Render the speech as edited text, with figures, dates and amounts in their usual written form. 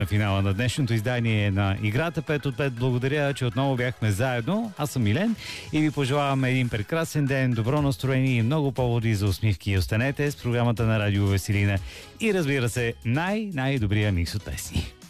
на финала на днешното издание на играта 5 от 5. Благодаря, че отново бяхме заедно. Аз съм Милен и ви пожелавам един прекрасен ден, добро настроение и много поводи за усмивки. Останете с програмата на Радио Веселина и разбира се, най-добрия микс от песни.